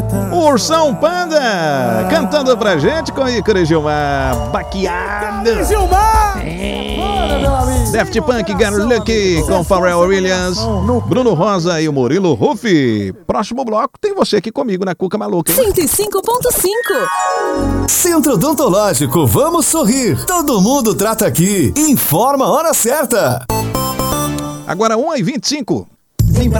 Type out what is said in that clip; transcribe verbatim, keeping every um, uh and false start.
O Ursão Panda cantando pra gente com Ícaro Gilmar. Baqueado. Gilmar! Daft Punk, Get Lucky com Pharrell Williams, Bruno Rosa e o Murilo Rufi. Próximo bloco tem você aqui comigo na Cuca Maluca, hein? cento e cinco ponto cinco. Centro Odontológico, vamos sorrir. Todo mundo trata aqui. Informa a hora certa. Agora uma e vinte e cinco.